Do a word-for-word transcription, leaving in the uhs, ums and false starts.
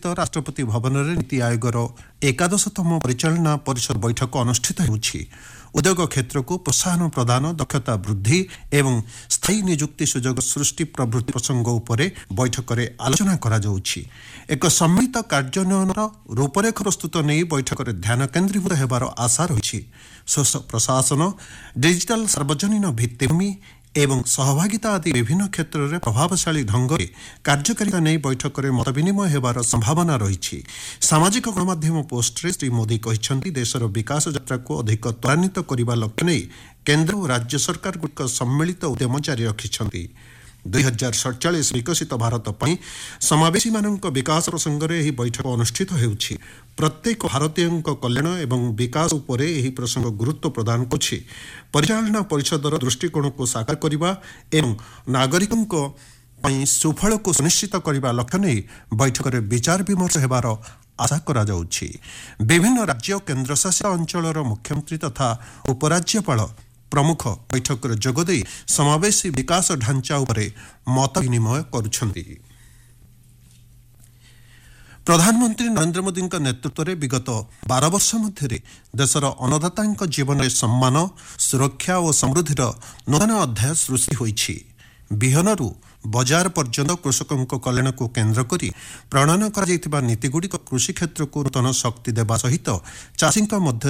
राष्ट्रपति भवन में नीति आयोगर एकादशतम परिचालना परिषद बैठक अनुष्ठित होउछि। उद्योग क्षेत्र को प्रोत्साहन प्रदान, दक्षता वृद्धि एवं स्थायी नियुक्ति सुजोग सृष्टि प्रभृति प्रसंग उपरे बैठक में आलोचना करा जाउछि। एक सम्मिलित कार्यान्वयनर रूपरेख प्रस्तुत नहीं बैठक में ध्यान केन्द्रीभूत हेबार आशा रही। प्रशासन, डिजिटल सार्वजनिक भित्तिभूमि एवं सहभागिता आदि विभिन्न क्षेत्र में प्रभावशाली ढंग से कार्यकारिता नहीं बैठक में मत विनिमय हेबार संभावना रही। सामाजिक गणमाध्यम पोस्ट रे श्री मोदी कहते देशर विकास यात्रा को अधिक त्वरान्वित करने लक्ष्य नहीं केन्द्र और राज्य सरकार गुड़िक सम्मिलित उद्यम जारी रखिछन्ति। दुई हजार सड़चाश विकसित भारत पर समावेशी मानक विकास प्रसंग में यह बैठक अनुष्ठित होउछि। प्रत्येक भारतीय कल्याण एवं विकास उपरे यह प्रसंग गुरुत्व प्रदान करुछि। परिचालना परिषदर दृष्टिकोण को साकार करने एवं नागरिकों पई सुफल को सुनिश्चित करने लक्ष्य नहीं बैठक में विचार विमर्श हेबार आशा करा जाउछि। विभिन्न राज्य केन्द्र शासित अंचलर मुख्यमंत्री तथा उपराज्यपाल प्रमुख बैठक में जोगदे समावेशी विकास ढांचा उपरे मत विनिमय करुछन्ति। प्रधानमंत्री नरेंद्र मोदी नेतृत्व में विगत बारह वर्ष मध्य देशर अन्नदाता जीवन में सम्मान, सुरक्षा और समृद्धिर नूतन अध्याय सृष्टि होइछि। बिहनरू बजार पर्यंत कृषकों कल्याण को केन्द्र करी प्रणयन करा नीतिगुड़िक कृषि क्षेत्र को नूतन शक्ति देवा सहित चाषी मध्य